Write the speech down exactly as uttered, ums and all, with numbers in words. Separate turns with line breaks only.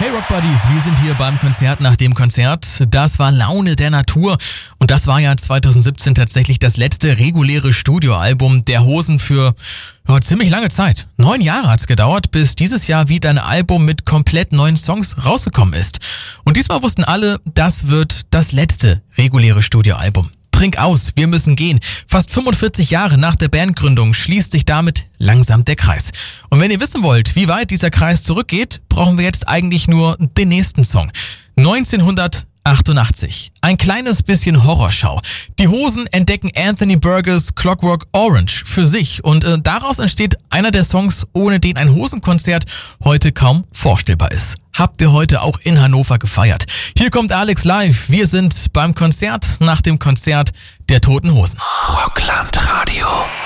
Hey Rock Buddies, wir sind hier beim Konzert nach dem Konzert. Das war Laune der Natur und das war ja zwanzig siebzehn tatsächlich das letzte reguläre Studioalbum der Hosen für ja, ziemlich lange Zeit. Neun Jahre hat's gedauert, bis dieses Jahr wieder ein Album mit komplett neuen Songs rausgekommen ist. Und diesmal wussten alle, das wird das letzte reguläre Studioalbum. Trink aus, wir müssen gehen. Fast fünfundvierzig Jahre nach der Bandgründung schließt sich damit langsam der Kreis. Und wenn ihr wissen wollt, wie weit dieser Kreis zurückgeht, brauchen wir jetzt eigentlich nur den nächsten Song. neunzehnhundertachtundachtzig. Ein kleines bisschen Horrorschau. Die Hosen entdecken Anthony Burgess Clockwork Orange für sich und äh, daraus entsteht einer der Songs, ohne den ein Hosenkonzert heute kaum vorstellbar ist. Habt ihr heute auch in Hannover gefeiert? Hier kommt Alex live. Wir sind beim Konzert nach dem Konzert der Toten Hosen.
Rockland Radio.